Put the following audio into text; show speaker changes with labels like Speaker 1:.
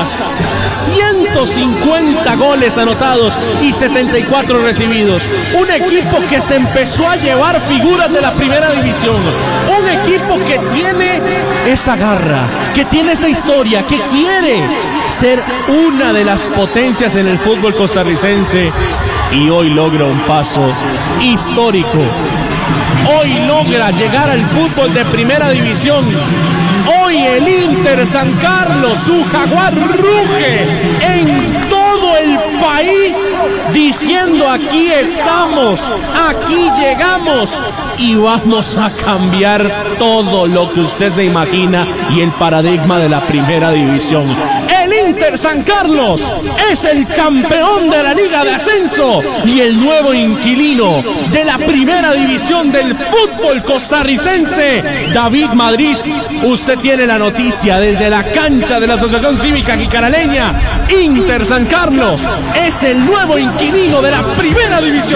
Speaker 1: figuras, 150 goles anotados y 74 recibidos. Un equipo que se empezó a llevar figuras de la primera división. Un equipo que tiene esa garra, que tiene esa historia, que quiere ser una de las potencias en el fútbol costarricense, y hoy logra un paso histórico. Hoy logra llegar al fútbol de primera división. Hoy el Inter San Carlos, su jaguar, ruge en todo el país diciendo: aquí estamos, aquí llegamos y vamos a cambiar todo lo que usted se imagina y el paradigma de la primera división. El Inter San Carlos es el campeón de la Liga de Ascenso y el nuevo inquilino de la primera división del fútbol costarricense. David Madrid, usted tiene la noticia desde la cancha de la Asociación Cívica Jicaraleña. Inter San Carlos es el nuevo inquilino de la primera división.